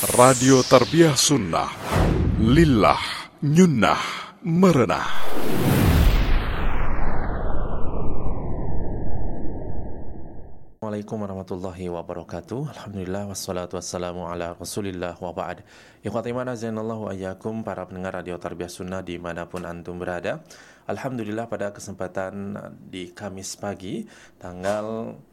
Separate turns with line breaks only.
Radio Tarbiyah Sunnah, Lillah, Nyunnah, Merenah.
Assalamualaikum warahmatullahi wabarakatuh. Alhamdulillah wassalatu wassalamu ala rasulillah wa ba'd. Ikhwati iman azanallahu ayyakum, para pendengar Radio Tarbiyah Sunnah dimanapun antum berada. Alhamdulillah pada kesempatan di Kamis pagi tanggal